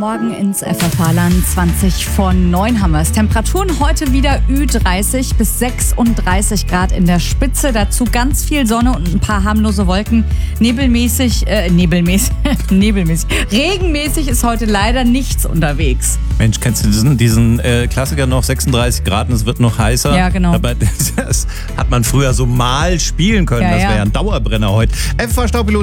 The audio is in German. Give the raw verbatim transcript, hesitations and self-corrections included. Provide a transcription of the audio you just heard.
Morgen ins F F H-Land. zwanzig vor neun haben wir es. Temperaturen heute wieder Ü dreißig bis sechsunddreißig Grad in der Spitze. Dazu ganz viel Sonne und ein paar harmlose Wolken. Nebelmäßig, äh, nebelmäßig, nebelmäßig, regenmäßig ist heute leider nichts unterwegs. Mensch, kennst du diesen, diesen äh, Klassiker noch? sechsunddreißig Grad und es wird noch heißer. Ja, genau. Aber das, das hat man früher so mal spielen können. Ja, das wäre ja. ja ein Dauerbrenner heute. F F H-Staubpilot